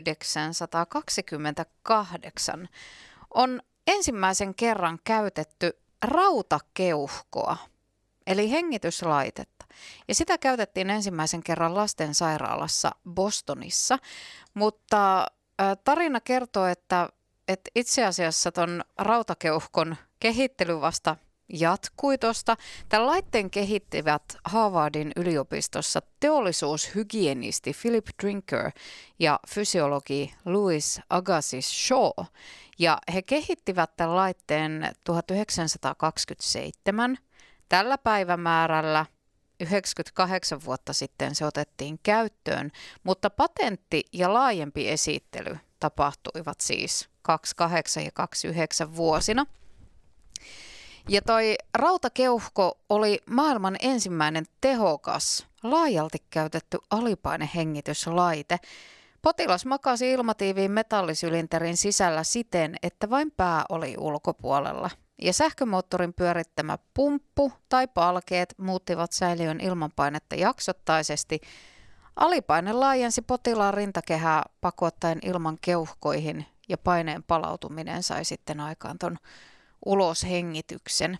1928 on ensimmäisen kerran käytetty rautakeuhkoa, eli hengityslaitetta. Ja sitä käytettiin ensimmäisen kerran lastensairaalassa Bostonissa, mutta tarina kertoo, että itse asiassa ton rautakeuhkon kehittely vasta jatkui tuosta. Tämän laitteen kehittivät Harvardin yliopistossa teollisuushygienisti Philip Drinker ja fysiologi Louis Agassiz Shaw. Ja he kehittivät tämän laitteen 1927. Tällä päivämäärällä 98 vuotta sitten se otettiin käyttöön, mutta patentti ja laajempi esittely tapahtuivat siis 28 ja 29 vuosina. Ja toi rautakeuhko oli maailman ensimmäinen tehokas, laajalti käytetty alipainehengityslaite. Potilas makasi ilmatiiviin metallisylinterin sisällä siten, että vain pää oli ulkopuolella. Ja sähkömoottorin pyörittämä pumppu tai palkeet muuttivat säiliön ilmanpainetta jaksottaisesti. Alipaine laajensi potilaan rintakehää pakottaen ilman keuhkoihin ja paineen palautuminen sai sitten aikaan ton uloshengityksen.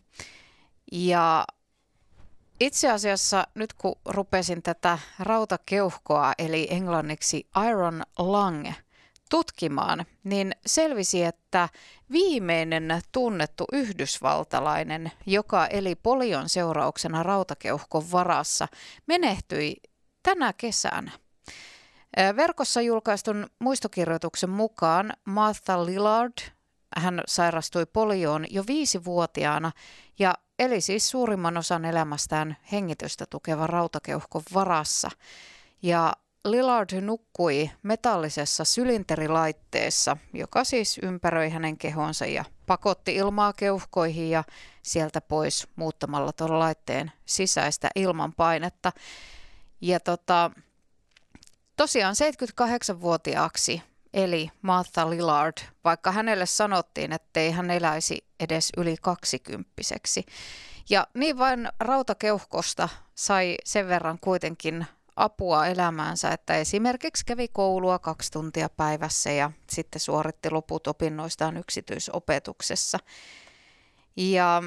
Ja itse asiassa nyt kun rupesin tätä rautakeuhkoa eli englanniksi iron lung tutkimaan, niin selvisi, että viimeinen tunnettu yhdysvaltalainen, joka eli polion seurauksena rautakeuhkon varassa, menehtyi tänä kesänä. Verkossa julkaistun muistokirjoituksen mukaan Martha Lillard, hän sairastui polioon jo 5-vuotiaana ja eli siis suurimman osan elämästään hengitystä tukevan rautakeuhkon varassa. Ja Lillard nukkui metallisessa sylinterilaitteessa, joka siis ympäröi hänen kehonsa ja pakotti ilmaa keuhkoihin ja sieltä pois muuttamalla tuon laitteen sisäistä ilmanpainetta. Ja tosiaan 78-vuotiaaksi eli Martha Lillard, vaikka hänelle sanottiin, ettei hän eläisi edes yli 20-vuotiaaksi. Ja niin vain rautakeuhkosta sai sen verran kuitenkin apua elämäänsä, että esimerkiksi kävi koulua 2 tuntia päivässä ja sitten suoritti loput opinnoistaan yksityisopetuksessa. Ja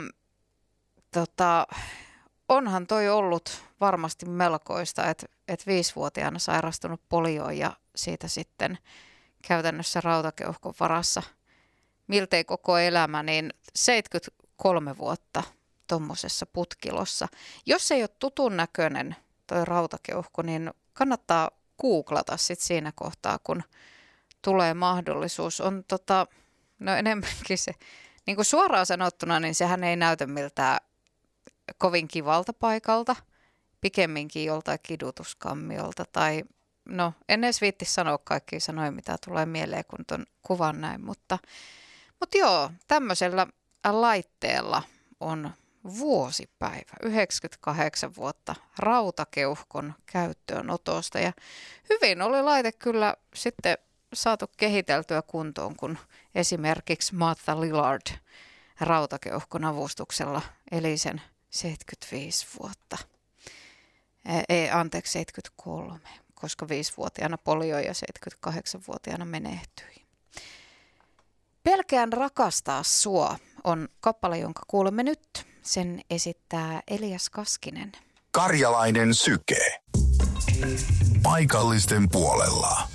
onhan toi ollut varmasti melkoista, että 5-vuotiaana sairastunut polioon ja siitä sitten käytännössä rautakeuhkon varassa miltei koko elämä, niin 73 vuotta tuommoisessa putkilossa. Jos ei ole tutun näköinen toi rautakeuhko, niin kannattaa googlata sit siinä kohtaa, kun tulee mahdollisuus. On no enemmänkin se, niin kuin suoraan sanottuna, niin sehän ei näytä miltään kovin kivalta paikalta, pikemminkin joltain kidutuskammiolta tai no en edes viitti sanoa kaikkia sanoja, mitä tulee mieleen, kun ton kuvan näin, mutta joo, tämmöisellä laitteella on vuosipäivä, 98 vuotta rautakeuhkon käyttöönotosta ja hyvin oli laite kyllä sitten saatu kehiteltyä kuntoon, kun esimerkiksi Martha Lillard rautakeuhkon avustuksella eli sen 75 vuotta. 73, koska 5-vuotiaana polio ja 78-vuotiaana menehtyi. Pelkään rakastaa sua on kappale, jonka kuulemme nyt. Sen esittää Elias Kaskinen. Karjalainen syke. Paikallisten puolella.